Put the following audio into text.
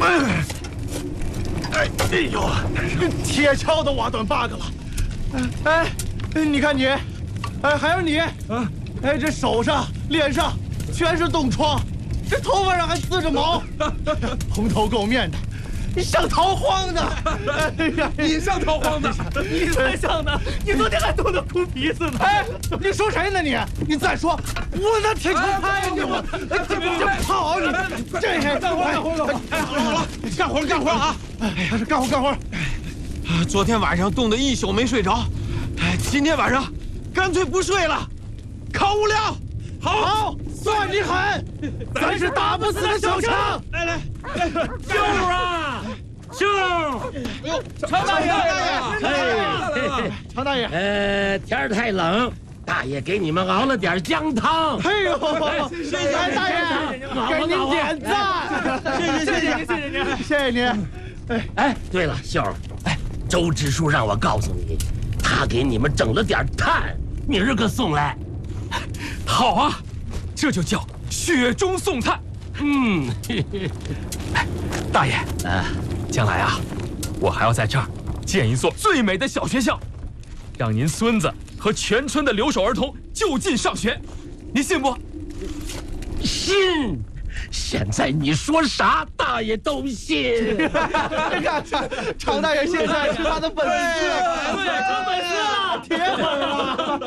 哎呦，铁锹都挖断8个了。哎，你看你，哎，还有你，哎，这手上、脸上全是冻疮，这头发上还滋着毛，蓬头垢面的。 你像逃荒的，哎呀， 你像逃荒的， 你才像呢！你昨天还冻得哭鼻子呢！ 哎，你说谁呢你？你再说，我拿铁锹拍你我！这跑你，这干活！ 哎，好了，干活啊！ 哎呀，这干活！ 昨天晚上冻得一宿没睡着，哎，今天晚上干脆不睡了，烤物料。 好，算你狠，咱是打不死的小强。 来， 秀啊，秀！ 哎呦，常大爷， 常大爷， 天儿太冷，大爷给你们熬了点姜汤。 哎呦，谢谢大爷，给您点赞，谢谢您。 哎，对了，秀儿，哎，周支书让我告诉你，他给你们整了点炭，明儿个送来。 好啊，这就叫雪中送炭。哎，大爷，将来啊，我还要在这儿建一所最美的小学校，让您孙子和全村的留守儿童就近上学，您信不？ 信。现在你说啥，大爷都信。 你看，常大爷现在是他的粉丝， 对，成粉丝了， 铁粉了。